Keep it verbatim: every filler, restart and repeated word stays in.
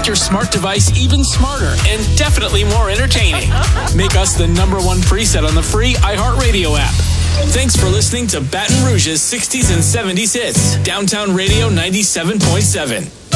your smart device even smarter and definitely more entertaining. Make us the number one preset on the free iHeartRadio app. Thanks for listening to Baton Rouge's sixties and seventies hits. Downtown Radio ninety-seven point seven.